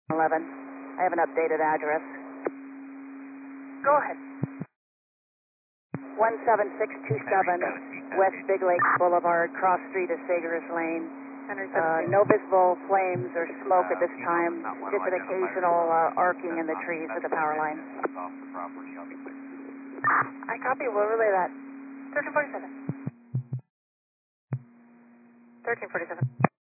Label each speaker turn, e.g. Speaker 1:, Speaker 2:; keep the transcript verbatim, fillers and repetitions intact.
Speaker 1: eleven. I have an updated address.
Speaker 2: Go ahead.
Speaker 1: one seven six two seven West Big Lake Boulevard, cross street of Sagres Lane. Uh, no visible flames or smoke at this time, just an occasional uh, arcing in the trees of the power line.
Speaker 2: I copy, we'll relay that. thirteen forty-seven. thirteen forty-seven.